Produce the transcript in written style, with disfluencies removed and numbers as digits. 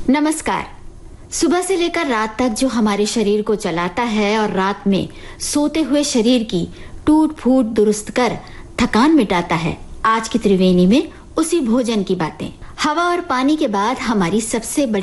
नमस्कार। सुबह से लेकर रात तक जो हमारे शरीर को चलाता है और रात में सोते हुए शरीर की टूट फूट दुरुस्त कर थकान मिटाता है, आज की त्रिवेणी में उसी भोजन की बातें। हवा और पानी के बाद हमारी सबसे बड़ी